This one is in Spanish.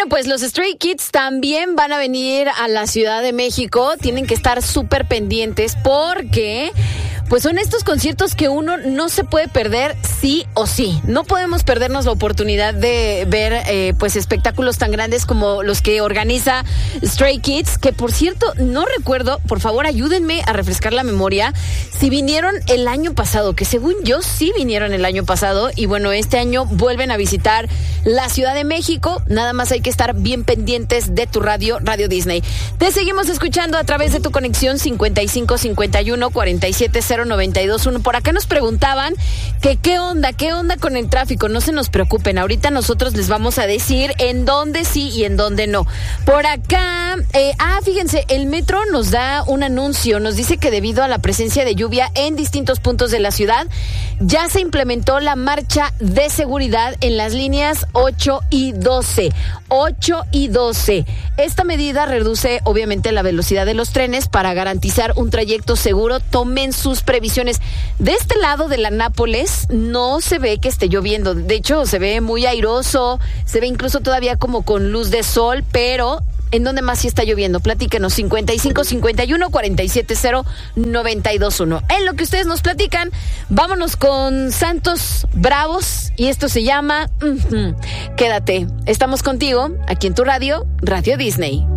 Bueno, pues los Stray Kids también van a venir a la Ciudad de México. Tienen que estar súper pendientes porque pues son estos conciertos que uno no se puede perder sí o sí. No podemos perdernos la oportunidad de ver pues espectáculos tan grandes como los que organiza Stray Kids, que por cierto, no recuerdo, por favor ayúdenme a refrescar la memoria, si vinieron el año pasado, que según yo sí vinieron el año pasado, y bueno, este año vuelven a visitar la Ciudad de México. Nada más hay que estar bien pendientes de tu radio, Radio Disney. Te seguimos escuchando a través de tu conexión 55 51 47 0921. Por acá nos preguntaban que qué onda con el tráfico. No se nos preocupen, ahorita nosotros les vamos a decir en dónde sí y en dónde no. Por acá, fíjense, el metro nos da un anuncio, nos dice que debido a la presencia de lluvia en distintos puntos de la ciudad, ya se implementó la marcha de seguridad en las líneas 8 y 12. 8 y 12. Esta medida reduce obviamente la velocidad de los trenes para garantizar un trayecto seguro. Tomen sus previsiones. De este lado de la Nápoles no se ve que esté lloviendo. De hecho, se ve muy airoso, se ve incluso todavía como con luz de sol, pero ¿en dónde más sí está lloviendo? Platíquenos, 55 51 47 0921. En lo que ustedes nos platican, vámonos con Santos Bravos y esto se llama Quédate. Estamos contigo aquí en tu radio, Radio Disney.